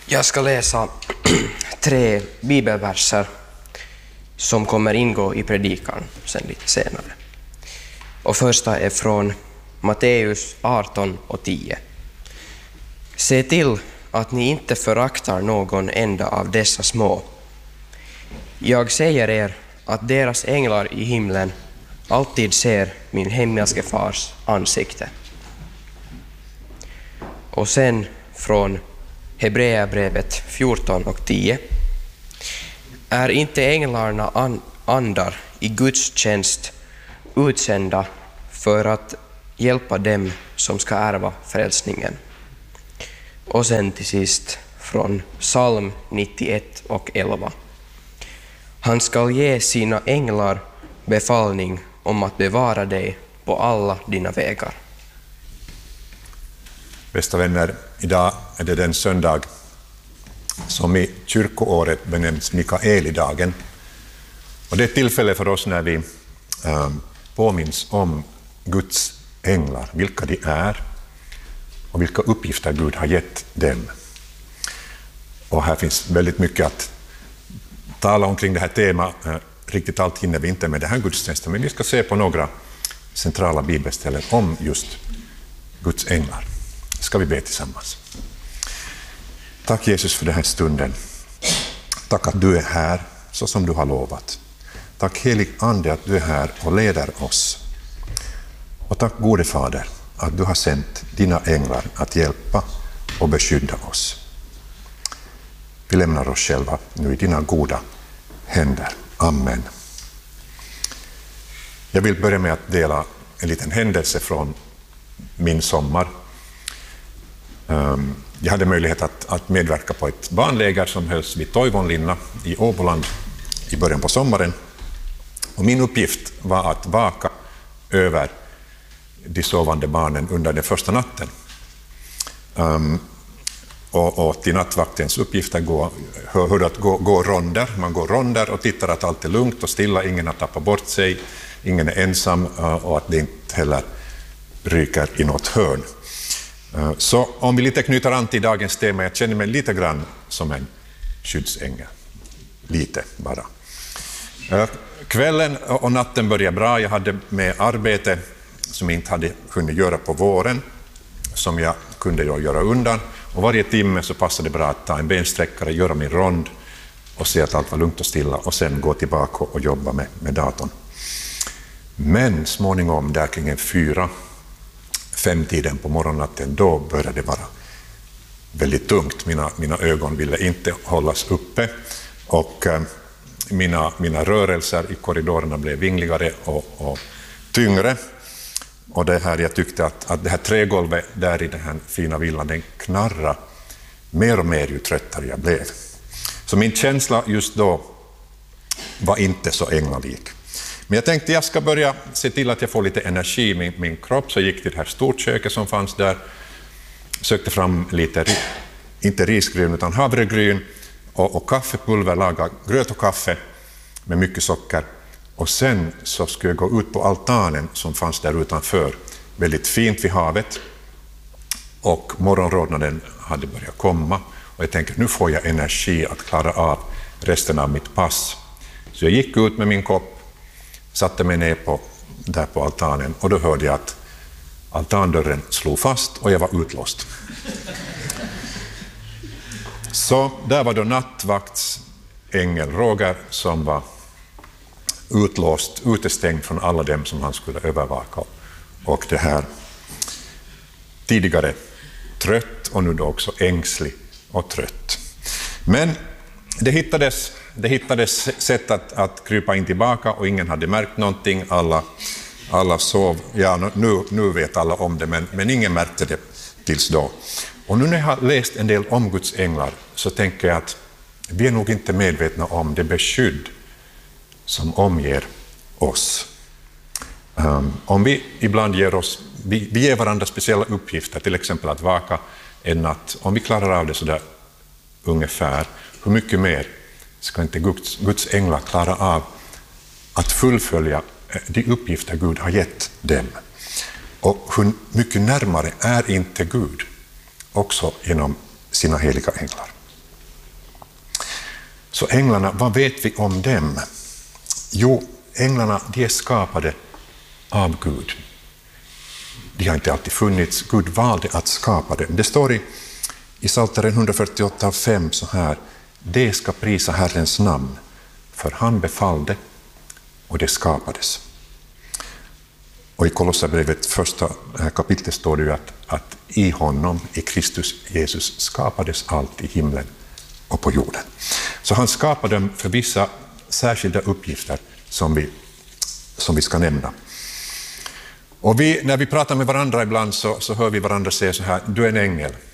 Jag ska läsa 3 bibelverser som kommer ingå i predikan sen lite senare. Och första är från Matteus 18:10. Se till att ni inte föraktar någon enda av dessa små. Jag säger er att deras änglar i himlen alltid ser min himmelske fars ansikte. Och sen från Hebreerbrevet 14:10. Är inte änglarna andar i Guds tjänst utsända för att hjälpa dem som ska ärva frälsningen? Och sen till sist från psalm 91:11. Han ska ge sina änglar befallning om att bevara dig på alla dina vägar. Bästa vänner, idag är det den söndag som i kyrkoåret benämns Mikaelidagen. Och det är ett tillfälle för oss när vi påminns om Guds änglar, vilka de är och vilka uppgifter Gud har gett dem. Och här finns väldigt mycket att tala omkring det här temat. Riktigt allt hinner vi inte med det här gudstjänsten, men vi ska se på några centrala bibelställen om just Guds änglar. Ska vi be tillsammans. Tack Jesus för den här stunden. Tack att du är här så som du har lovat. Tack helig ande att du är här och leder oss. Och tack gode Fader att du har sänt dina änglar att hjälpa och beskydda oss. Vi lämnar oss själva nu i dina goda händer. Amen. Jag vill börja med att dela en liten händelse från min sommar. Jag hade möjlighet att medverka på ett barnläger som hölls vid Toivonlinna i Åboland i början på sommaren. Och min uppgift var att vaka över de sovande barnen under den första natten. Och till nattvaktens uppgifter hör att gå ronder. Man går ronder och tittar att allt är lugnt och stilla, ingen har tappat bort sig, ingen är ensam och att det inte heller ryker i något hörn. Så om vi lite knyter an till dagens tema, jag känner mig lite grann som en skyddsängel. Lite bara. Kvällen och natten började bra. Jag hade med arbete som jag inte hade kunnat göra på våren, som jag kunde göra undan. Och varje timme så passade det bra att ta en bensträckare, göra min rond och se att allt var lugnt och stilla och sen gå tillbaka och jobba med datorn. Men småningom där kring 4-5 på morgonnatten, då började det vara väldigt tungt. Mina ögon ville inte hållas uppe och mina rörelser i korridorerna blev vingligare och tyngre. Och det här, jag tyckte att det här trägolvet där i den här fina villan, den knarrade mer och mer ju tröttare jag blev. Så min känsla just då var inte så änglalik. Men jag tänkte jag ska börja se till att jag får lite energi i min kropp, så jag gick till det här storköket som fanns där, sökte fram lite, inte risgryn utan havregryn och kaffepulver, laga gröt och kaffe med mycket socker. Och sen så skulle jag gå ut på altanen som fanns där utanför, väldigt fint vid havet. Och morgonrodnaden hade börjat komma och jag tänkte nu får jag energi att klara av resten av mitt pass. Så jag gick ut med min kopp, satte mig ner där på altanen och då hörde jag att altandörren slog fast och jag var utlåst. Så där var då nattvaktsängeln Roger som var utestängd från alla dem som han skulle övervaka. Och det här tidigare trött och nu då också ängslig och trött. Men det hittades sätt att krypa in tillbaka och ingen hade märkt någonting. Alla sov. Ja, nu vet alla om det, men ingen märkte det tills då. Och nu när jag har läst en del om Guds änglar så tänker jag att vi är nog inte medvetna om det beskydd som omger oss. Om vi ibland vi ger varandra speciella uppgifter, till exempel att vaka en natt. Om vi klarar av det så där ungefär, hur mycket mer ska inte Guds änglar klara av att fullfölja de uppgifter Gud har gett dem? Och hur mycket närmare är inte Gud också genom sina heliga änglar? Så änglarna, vad vet vi om dem? Jo, änglarna, de är skapade av Gud. De har inte alltid funnits. Gud valde att skapa dem. Det står i Psaltaren 148:5 så här: det ska prisa Herrens namn, för han befallde och det skapades. Och i Kolosserbrevet första kapitlet står det ju att i honom, i Kristus Jesus, skapades allt i himlen och på jorden. Så han skapade dem för vissa särskilda uppgifter som vi ska nämna. Och när vi pratar med varandra ibland så hör vi varandra säga så här: du är en ängel.